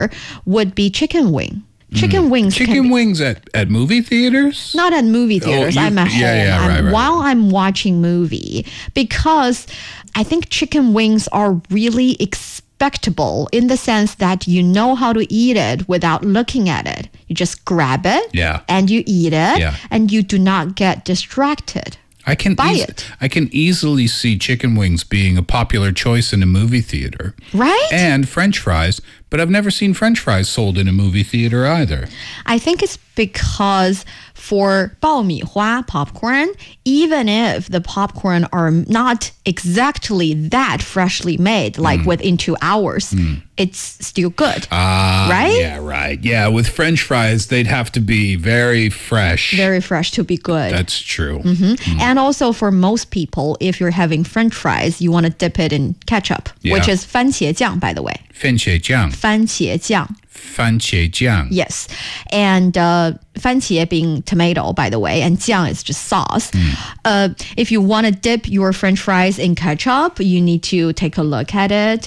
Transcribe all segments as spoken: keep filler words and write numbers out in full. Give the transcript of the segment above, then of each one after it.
would be chicken wing. Chicken mm. wings. Chicken be, wings at, at movie theaters? Not at movie theaters. Oh, you, I'm at home. Yeah, yeah, right, I'm, right. While I'm watching movie, because I think chicken wings are really expectable in the sense that you know how to eat it without looking at it. You just grab it yeah. and you eat it yeah. and you do not get distracted. I can Buy eas- it. I can easily see chicken wings being a popular choice in a movie theater. Right? And French fries, but I've never seen French fries sold in a movie theater either. I think it's because for 爆米花 popcorn, even if the popcorn are not exactly that freshly made, like mm. within two hours, mm. it's still good. Ah, uh, right? Yeah, right. Yeah, with French fries, they'd have to be very fresh. Very fresh to be good. That's true. Mm-hmm. Mm. And also for most people, if you're having French fries, you want to dip it in ketchup, yeah. which is 番茄酱, by the way. 番茄酱. 番茄酱. 番茄酱. Yes. And uh, 番茄 being tomato, by the way, and 酱 is just sauce. Mm. Uh, if you want to dip your French fries in ketchup, you need to take a look at it.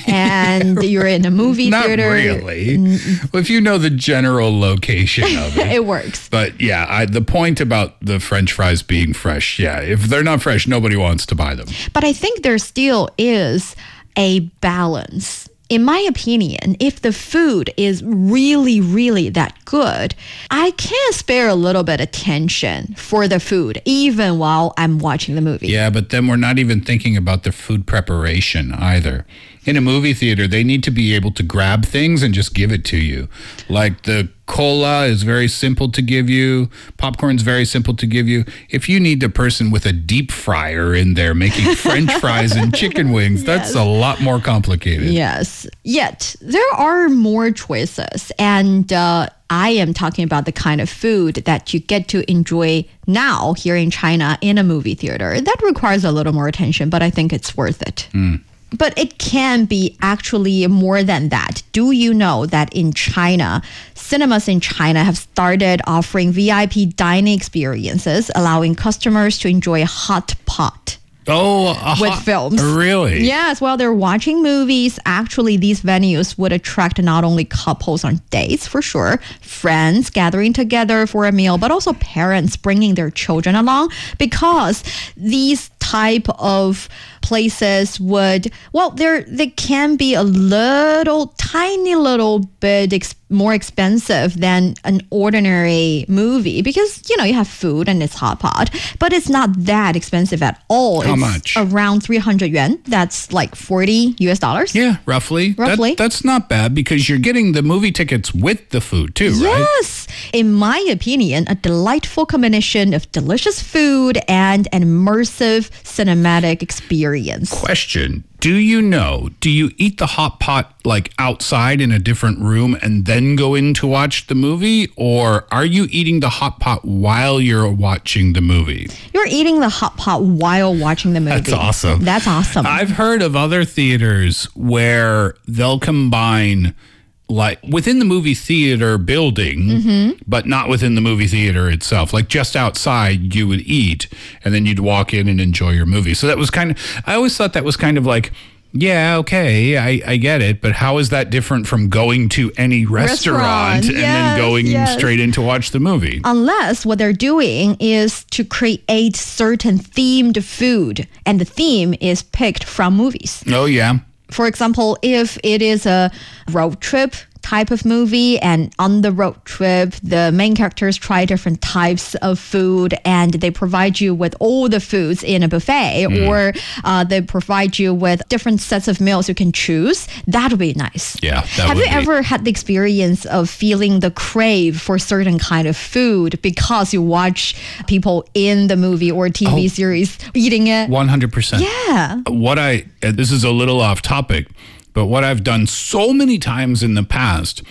And you're in a movie Not theater. Not really. Mm. Well, if you know the general location of it. It works. But yeah, I, the point about the French fries being fresh, yeah, if they're not fresh, nobody wants to buy them. But I think there still is a balance. In my opinion, if the food is really, really that good, I can spare a little bit of attention for the food, even while I'm watching the movie. Yeah, but then we're not even thinking about the food preparation either. In a movie theater, they need to be able to grab things and just give it to you. Like the cola is very simple to give you. Popcorn's very simple to give you. If you need a person with a deep fryer in there making French fries and chicken wings, that's yes. a lot more complicated. Yes. Yet, there are more choices. And uh, I am talking about the kind of food that you get to enjoy now here in China in a movie theater. That requires a little more attention, but I think it's worth it. Mm. But it can be actually more than that. Do you know that in China, cinemas in China have started offering V I P dining experiences, allowing customers to enjoy a hot pot? Oh, with hot, films. Really? Yes, while they're watching movies, actually these venues would attract not only couples on dates, for sure, friends gathering together for a meal, but also parents bringing their children along, because these type of places would, well, they're, they can be a little, tiny little bit ex- more expensive than an ordinary movie because, you know, you have food and it's hot pot, but it's not that expensive at all. How it's much? Around three hundred yuan. That's like forty U S dollars. Yeah, roughly. Roughly. That, that's not bad because you're getting the movie tickets with the food too, right? Yes. In my opinion, a delightful combination of delicious food and an immersive cinematic experience. Question. Do you know, do you eat the hot pot like outside in a different room and then go in to watch the movie? Or are you eating the hot pot while you're watching the movie? You're eating the hot pot while watching the movie. That's awesome. That's awesome. I've heard of other theaters where they'll combine like within the movie theater building, mm-hmm. but not within the movie theater itself. Like just outside you would eat and then you'd walk in and enjoy your movie. So that was kind of, I always thought that was kind of like, yeah, okay, I, I get it. But how is that different from going to any restaurant, restaurant. and yes, then going yes. straight in to watch the movie? Unless what they're doing is to create certain themed food and the theme is picked from movies. Oh, yeah. For example, if it is a road trip type of movie and on the road trip, the main characters try different types of food and they provide you with all the foods in a buffet mm. or uh, they provide you with different sets of meals you can choose, that would be nice. Yeah, that Have would you be. ever had the experience of feeling the crave for certain kind of food because you watch people in the movie or T V oh, series eating it? one hundred percent. Yeah. What I, this is a little off topic, but what I've done so many times in the past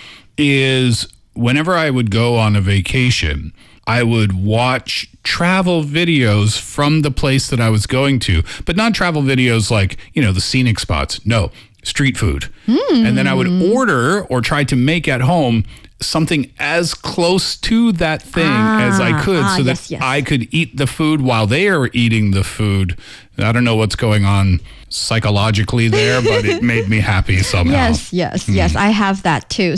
is whenever I would go on a vacation, I would watch travel videos from the place that I was going to, but not travel videos like, you know, the scenic spots. No, street food. Mm. And then I would order or try to make at home something as close to that thing ah, as I could ah, so that yes, yes. I could eat the food while they are eating the food. I don't know what's going on psychologically there, but it made me happy somehow. Yes, yes, mm. yes. I have that too.